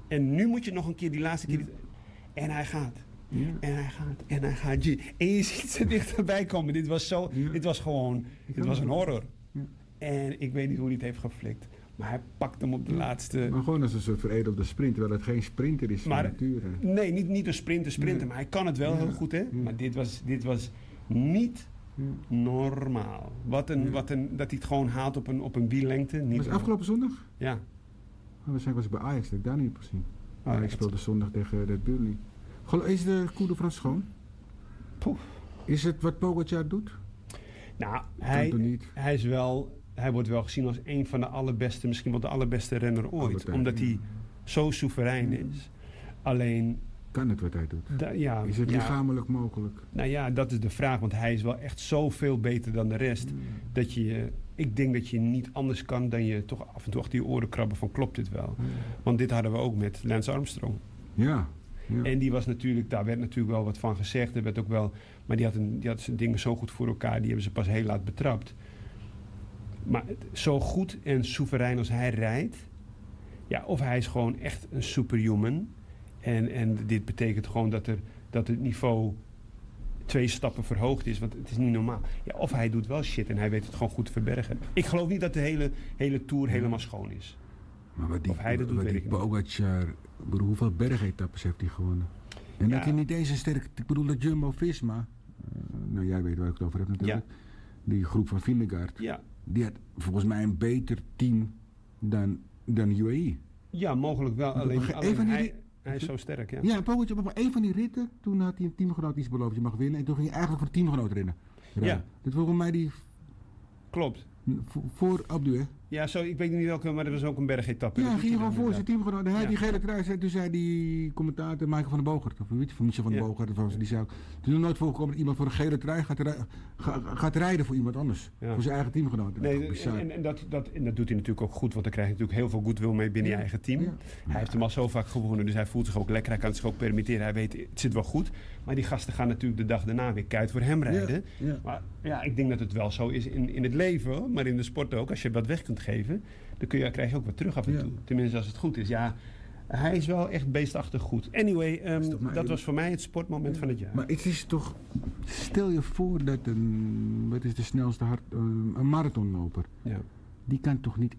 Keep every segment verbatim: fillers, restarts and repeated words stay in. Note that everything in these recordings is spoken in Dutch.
En nu moet je nog een keer die laatste keer... Ja. En hij gaat. Ja. En hij gaat. En hij gaat. En je ziet ze dichterbij komen. Dit was zo... Ja. Dit was gewoon... Dit was een horror. Ja. En ik weet niet hoe hij het heeft geflikt. Maar hij pakt hem op de ja. laatste... Maar gewoon als een soort veredelde sprint. Terwijl het geen sprinter is van nature. Nee, niet, niet een sprinter, sprinter. Nee. Maar hij kan het wel ja. heel goed, hè. Ja. Maar dit was, dit was niet... Ja. Normaal. Wat een, ja. wat een, dat hij het gewoon haalt op een, op een wiellengte. Niet was het afgelopen zondag? Ja. Oh, waarschijnlijk was ik bij Ajax, dat ik daar niet op gezien. Oh, ja, ik speelde zondag tegen Red Bull niet. Is de Coupe de France schoon? Poef. Is het wat Pogacar doet? Nou, hij, hij, is wel, hij wordt wel gezien als een van de allerbeste, misschien wel de allerbeste renner ooit. Omdat hij zo soeverein is. Alleen... Kan het wat hij doet? Da, ja, is het ja, lichamelijk mogelijk? Nou ja, dat is de vraag. Want hij is wel echt zoveel beter dan de rest. Mm. Dat je, ik denk dat je niet anders kan dan je toch af en toe achter je oren krabben van klopt dit wel. Mm. Want dit hadden we ook met Lance Armstrong. Ja. Ja. En die was natuurlijk, daar werd natuurlijk wel wat van gezegd. Er werd ook wel, maar die had, een, die had zijn dingen zo goed voor elkaar. Die hebben ze pas heel laat betrapt. Maar zo goed en soeverein als hij rijdt. Ja, of hij is gewoon echt een superhuman. En, en dit betekent gewoon dat, er, dat het niveau twee stappen verhoogd is. Want het is niet normaal. Ja, of hij doet wel shit en hij weet het gewoon goed te verbergen. Ik geloof niet dat de hele, hele Tour helemaal schoon is. Maar wat die, of hij dat doet, wat die Pogacar, bedoel, hoeveel bergetappes heeft hij gewonnen? En ja. dat hij niet eens een sterk... Ik bedoel, dat Jumbo-Visma... Uh, nou, jij weet waar ik het over heb natuurlijk. Ja. Die groep van Vingegaard. Ja. Die had volgens mij een beter team dan, dan U A E. Ja, mogelijk wel. Alleen, Ge- alleen van die, hij, hij is zo sterk, ja. Ja, Pogacar, maar een van die ritten, toen had hij een teamgenoot iets beloofd, je mag winnen. En toen ging hij eigenlijk voor de teamgenoot rennen. rennen. Ja. Dat volgens mij die... Klopt. Voor Abdu, hè? Ja, zo, ik weet niet welke, maar dat was ook een bergetappe. Ja, hij ging gewoon voor zijn teamgenoot. Hij ja. die gele trui zei, toen zei die commentator Michael van den Bogert, of weet je, van Michel van den ja. Bogert, of die zei, het is nog nooit voorgekomen dat iemand voor een gele trui gaat, rij, ga, gaat rijden voor iemand anders. Ja. Voor zijn eigen teamgenoot. Nee, en, en, en, dat, dat, en dat doet hij natuurlijk ook goed, want dan krijg je natuurlijk heel veel goodwill mee binnen ja. je eigen team. Ja. Hij ja. heeft hem al zo vaak gewonnen, dus hij voelt zich ook lekker. Hij kan het zich ook permitteren. Hij weet, het zit wel goed. Maar die gasten gaan natuurlijk de dag daarna weer keihard voor hem rijden. Ja. Ja. Maar ja, ik denk dat het wel zo is in, in het leven, maar in de sport ook. Als je wat weg kunt geven, dan kun je, krijg je ook wat terug af en toe. Ja. Tenminste, als het goed is. Ja, hij is wel echt beestachtig goed. Anyway, um, dat even... was voor mij het sportmoment ja. van het jaar. Maar het is toch... Stel je voor dat een... Wat is de snelste hard... Uh, een marathonloper. Ja. Die kan toch niet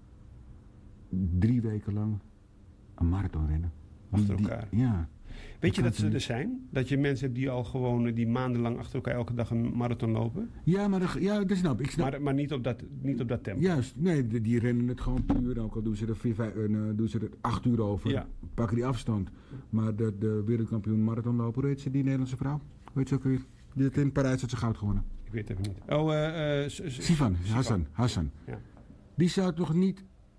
drie weken lang een marathon rennen? Achter die, elkaar. Die, ja. Weet je dat ze er zijn? Dat je mensen hebt die al gewoon die maandenlang achter elkaar elke dag een marathon lopen? Ja, maar de, ja, dat snap ik. Snap. Maar, maar niet, op dat, niet op dat tempo? Juist, nee, die, die rennen het gewoon puur. Ook al doen ze er, vier, vijf, uh, doen ze er acht uur over. Ja. Pakken die afstand. Maar de, de wereldkampioen marathonloper, hoe heet ze, die Nederlandse vrouw? Hoe heet ze ook weer? Die heeft in Parijs had ze goud gewonnen. Ik weet het even niet. Oh, uh, uh, Sivan, Hassan. Hassan. Ja. Die zou toch niet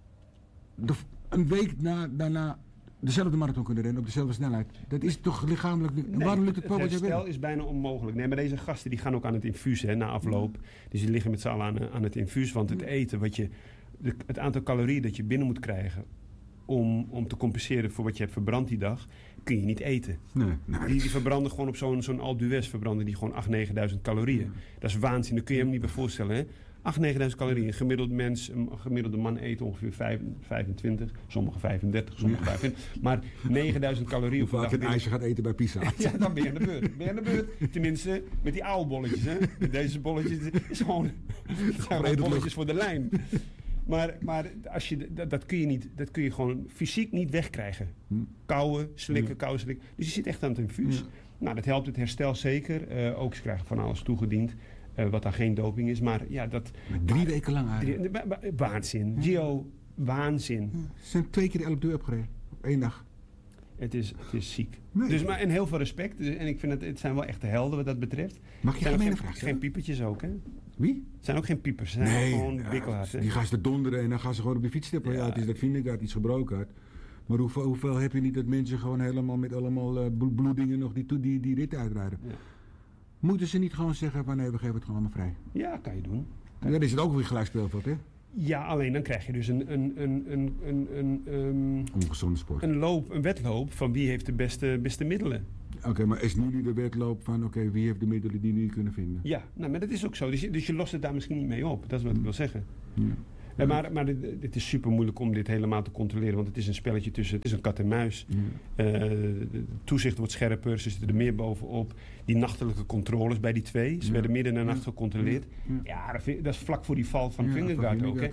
de, een week na, daarna dezelfde marathon kunnen rennen op dezelfde snelheid. Dat is toch lichamelijk... Nee, waarom lukt het Pogacar wel? Het herstel is bijna onmogelijk. Nee, maar deze gasten die gaan ook aan het infuus, hè, na afloop. Dus die liggen met z'n allen aan, aan het infuus. Want het eten, wat je, de, het aantal calorieën dat je binnen moet krijgen om, om te compenseren voor wat je hebt verbrand die dag, kun je niet eten. Nee, nee. Die, die verbranden gewoon op zo'n, zo'n Alpe d'Huez verbranden die gewoon achtduizend, negenduizend calorieën. Ja. Dat is waanzin. Dat kun je hem niet meer voorstellen, hè? achtduizend, negenduizend calorieën. Een gemiddeld mens, een gemiddelde man eet ongeveer vijfentwintig, sommigen vijfendertig, sommigen ja. vijfentwintig. Maar negenduizend calorieën op een dag. Hoe vaak een ijsje gaat eten bij Pisa. Ja, dan ben je aan de beurt. Ben je aan de beurt. Tenminste, met die oude bolletjes, hè. Met deze bolletjes, is gewoon, het zijn gewoon bolletjes voor de lijn. Maar, maar als je, dat, dat, kun je niet, dat kun je gewoon fysiek niet wegkrijgen. Kauwen, slikken, ja. kauwen, slikken. Dus je zit echt aan het infuus. Ja. Nou, dat helpt het herstel zeker. Uh, ook ze krijgen van alles toegediend. Uh, wat dan geen doping is. Maar ja, dat... Maar drie maar, weken lang drie, wa, wa, Waanzin. Ja. Gio, waanzin. Ja. Ze zijn twee keer de Alpe d'Huez opgereden. Op één dag. Het is, het is ziek. Nee. Dus, maar, en heel veel respect. En ik vind het, het zijn wel echte helden wat dat betreft. Mag je geen geen, vraag geen piepertjes ook, hè? Wie? Het zijn ook geen piepers. Ze zijn nee, gewoon ja, bikkelaars. Die gaan ze donderen en dan gaan ze gewoon op de fiets stippen. Ja, ja, het is dat Vingegaard iets gebroken had. Maar hoeveel, hoeveel heb je niet dat mensen gewoon helemaal met allemaal uh, bloedingen nog die, die, die rit uitrijden? Ja. Moeten ze niet gewoon zeggen van nee, we geven het gewoon allemaal vrij? Ja, kan je doen. Kan dan is het ook weer gelijk speelveld, hè? Ja, alleen dan krijg je dus een, een, een, een, een, een, um, ongezonde sport. Een, loop, een wedloop van wie heeft de beste, beste middelen. Oké, okay, maar is nu niet de wedloop van oké, okay, wie heeft de middelen die nu kunnen vinden? Ja, nou, maar dat is ook zo. Dus je, dus je lost het daar misschien niet mee op. Dat is wat ik wil zeggen. Ja. Ja, maar maar dit, dit is super moeilijk om dit helemaal te controleren. Want het is een spelletje tussen... Het is een kat en muis. Ja. Uh, de toezicht wordt scherper. Ze zitten er meer bovenop. Die nachtelijke controles bij die twee. Ze ja. werden midden in de nacht gecontroleerd. Ja, ja dat, vind, dat is vlak voor die val van ja, Vingegaard ook. Hè.